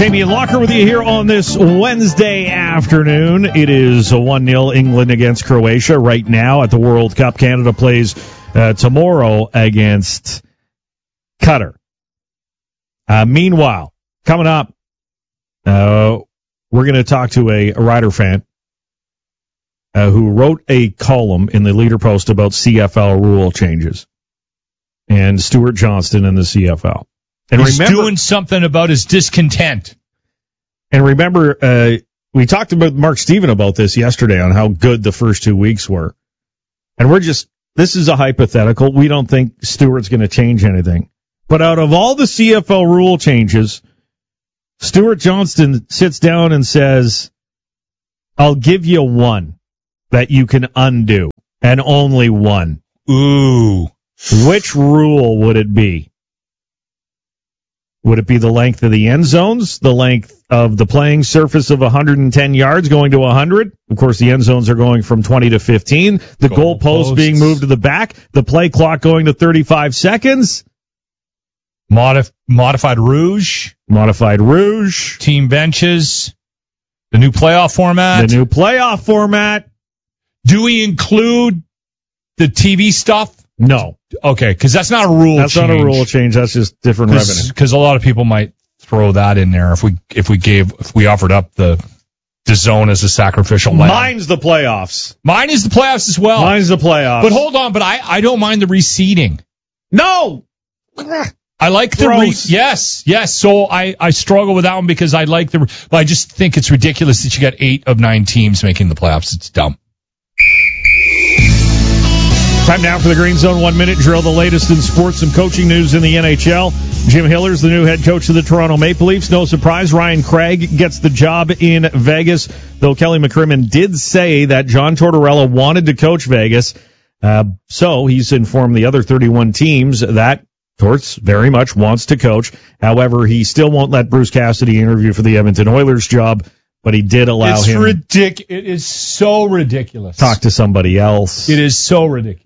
Jamie and Locker with you here on this Wednesday afternoon. It is a 1-0 England against Croatia right now at the World Cup. Canada plays tomorrow against Qatar. Meanwhile, coming up, we're going to talk to a Rider fan who wrote a column in the Leader Post about CFL rule changes and Stuart Johnston and the CFL. And he's doing something about his discontent. And remember, we talked about Mark Steven about this yesterday on how good the first 2 weeks were. And this is a hypothetical. We don't think Stuart's going to change anything. But out of all the CFL rule changes, Stuart Johnston sits down and says, I'll give you one that you can undo, and only one. Ooh. Which rule would it be? Would it be the length of the end zones, the length of the playing surface of 110 yards going to 100? Of course, the end zones are going from 20 to 15. The goalposts being moved to the back. The play clock going to 35 seconds. Modified Rouge. Team benches. The new playoff format. Do we include the TV stuff? No. Okay, because that's not a rule change. That's not a rule change. That's just different revenue. Because a lot of people might throw that in there if we offered up the zone as a sacrificial lamb. Mine's the playoffs. Mine is the playoffs as well. Mine's the playoffs. But hold on, I don't mind the reseeding. No. I like the yes. So I struggle with that one because I like but I just think it's ridiculous that you got 8 of 9 teams making the playoffs. It's dumb. Time now for the Green Zone 1-minute drill, the latest in sports and coaching news in the NHL. Jim Hiller's the new head coach of the Toronto Maple Leafs. No surprise, Ryan Craig gets the job in Vegas, though Kelly McCrimmon did say that John Tortorella wanted to coach Vegas. So he's informed the other 31 teams that Torts very much wants to coach. However, he still won't let Bruce Cassidy interview for the Edmonton Oilers job, but he did allow him. It is so ridiculous. Talk to somebody else. It is so ridiculous.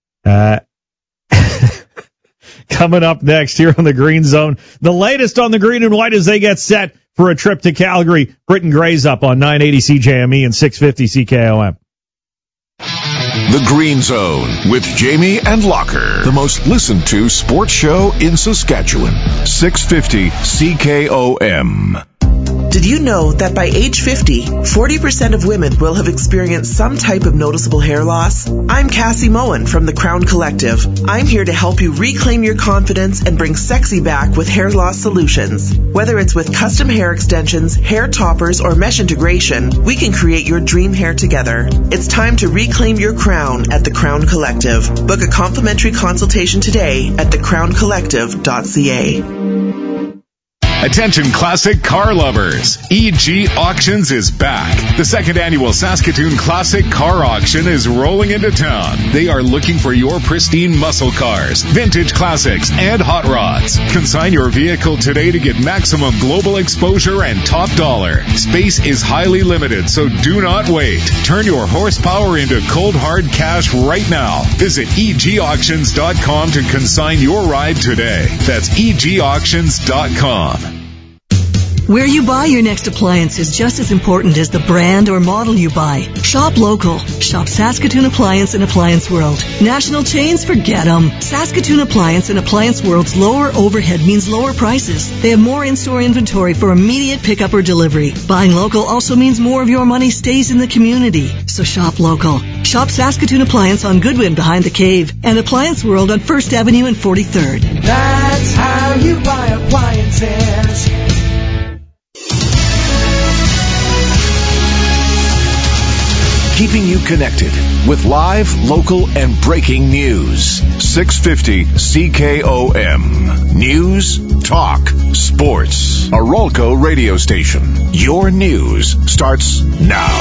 Coming up next here on the Green Zone, the latest on the green and white as they get set for a trip to Calgary. Britton Gray's up on 980 CJME and 650 CKOM. The Green Zone with Jamie and Locker, the most listened to sports show in Saskatchewan. 650 CKOM. Did you know that by age 50, 40% of women will have experienced some type of noticeable hair loss? I'm Cassie Moen from the Crown Collective. I'm here to help you reclaim your confidence and bring sexy back with hair loss solutions. Whether it's with custom hair extensions, hair toppers, or mesh integration, we can create your dream hair together. It's time to reclaim your crown at the Crown Collective. Book a complimentary consultation today at thecrowncollective.ca. Attention classic car lovers. EG Auctions is back. The second annual Saskatoon Classic Car Auction is rolling into town. They are looking for your pristine muscle cars, vintage classics, and hot rods. Consign your vehicle today to get maximum global exposure and top dollar. Space is highly limited, so do not wait. Turn your horsepower into cold hard cash right now. Visit egauctions.com to consign your ride today. That's egauctions.com. Where you buy your next appliance is just as important as the brand or model you buy. Shop local. Shop Saskatoon Appliance and Appliance World. National chains, forget them. Saskatoon Appliance and Appliance World's lower overhead means lower prices. They have more in-store inventory for immediate pickup or delivery. Buying local also means more of your money stays in the community. So shop local. Shop Saskatoon Appliance on Goodwin behind the Cave and Appliance World on 1st Avenue and 43rd. That's how you buy appliances. Keeping you connected with live, local, and breaking news. 650 CKOM. News, talk, sports. A Rolco radio station. Your news starts now.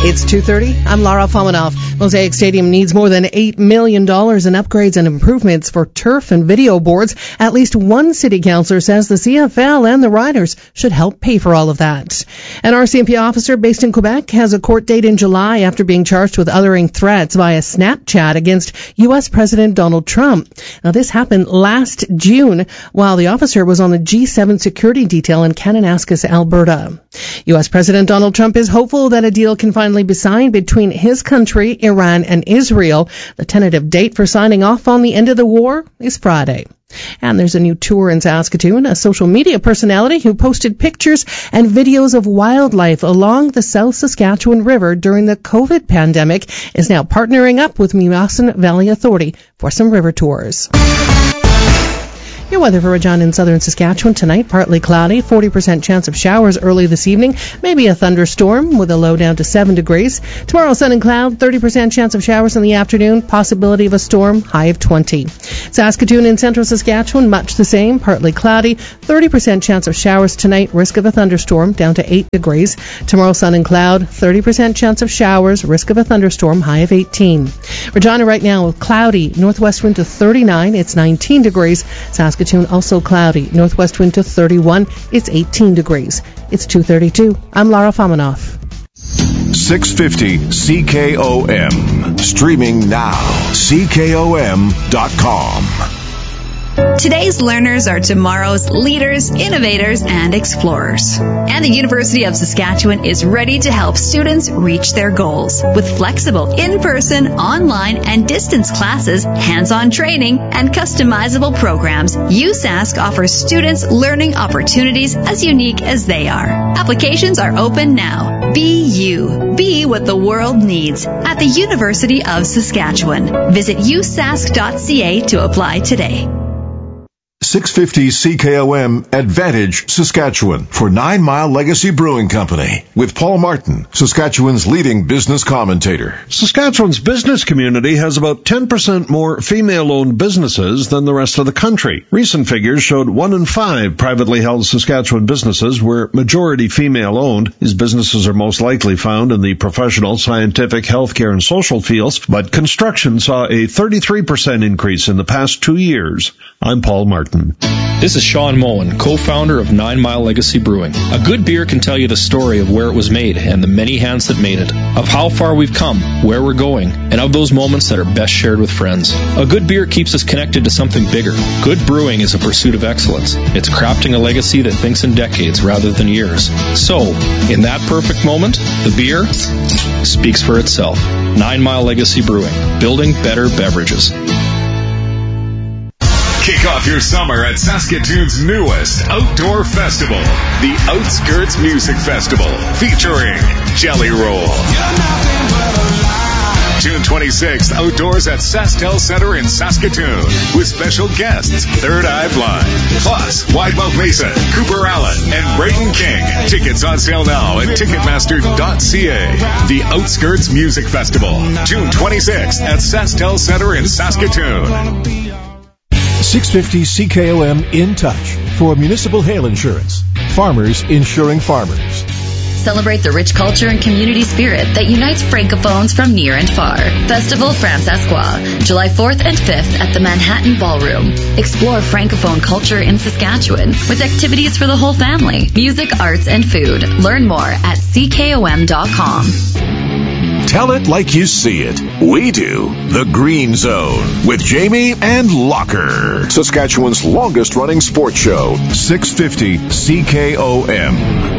It's 2:30. I'm Lara Fominov. Mosaic Stadium needs more than $8 million in upgrades and improvements for turf and video boards. At least one city councilor says the CFL and the Riders should help pay for all of that. An RCMP officer based in Quebec has a court date in July after being charged with uttering threats via Snapchat against U.S. President Donald Trump. Now, this happened last June while the officer was on the G7 security detail in Kananaskis, Alberta. U.S. President Donald Trump is hopeful that a deal can finally be signed between his country, Iran, and Israel. The tentative date for signing off on the end of the war is Friday. And there's a new tour in Saskatoon. A social media personality who posted pictures and videos of wildlife along the South Saskatchewan River during the COVID pandemic is now partnering up with Meewasin Valley Authority for some river tours. Your weather for Regina in southern Saskatchewan tonight, partly cloudy, 40% chance of showers early this evening, maybe a thunderstorm with a low down to 7 degrees. Tomorrow, sun and cloud, 30% chance of showers in the afternoon, possibility of a storm, high of 20. Saskatoon in central Saskatchewan, much the same, partly cloudy, 30% chance of showers tonight, risk of a thunderstorm, down to 8 degrees. Tomorrow, sun and cloud, 30% chance of showers, risk of a thunderstorm, high of 18. Regina right now, cloudy, northwest wind to 39, it's 19 degrees. Saskatoon also cloudy, northwest wind to 31, it's 18 degrees. It's 2:32. I'm Lara Fominov. 650 CKOM. Streaming now. CKOM.com. Today's learners are tomorrow's leaders, innovators, and explorers. And the University of Saskatchewan is ready to help students reach their goals. With flexible in-person, online, and distance classes, hands-on training, and customizable programs, USask offers students learning opportunities as unique as they are. Applications are open now. Be you. Be what the world needs at the University of Saskatchewan. Visit usask.ca to apply today. 650 CKOM Advantage Saskatchewan for 9 Mile Legacy Brewing Company with Paul Martin, Saskatchewan's leading business commentator. Saskatchewan's business community has about 10% more female-owned businesses than the rest of the country. Recent figures showed 1 in 5 privately held Saskatchewan businesses were majority female-owned. These businesses are most likely found in the professional, scientific, healthcare, and social fields, but construction saw a 33% increase in the past 2 years. I'm Paul Martin. This is Sean Moen, co-founder of 9 Mile Legacy Brewing. A good beer can tell you the story of where it was made and the many hands that made it, of how far we've come, where we're going, and of those moments that are best shared with friends. A good beer keeps us connected to something bigger. Good brewing is a pursuit of excellence. It's crafting a legacy that thinks in decades rather than years. So, in that perfect moment, the beer speaks for itself. 9 Mile Legacy Brewing, building better beverages. Kick off your summer at Saskatoon's newest outdoor festival, the Outskirts Music Festival, featuring Jelly Roll. June 26th, outdoors at SaskTel Center in Saskatoon, with special guests, Third Eye Blind, plus Widemouth Mason, Cooper Allen, and Brayton King. Tickets on sale now at Ticketmaster.ca. The Outskirts Music Festival, June 26th at SaskTel Center in Saskatoon. 650 CKOM In Touch for municipal hail insurance. Farmers insuring farmers. Celebrate the rich culture and community spirit that unites Francophones from near and far. Festival Francescois, July 4th and 5th at the Manhattan Ballroom. Explore Francophone culture in Saskatchewan with activities for the whole family, music, arts, and food. Learn more at ckom.com. Tell it like you see it. We do. The Green Zone with Jamie and Locker. Saskatchewan's longest running sports show. 650 CKOM.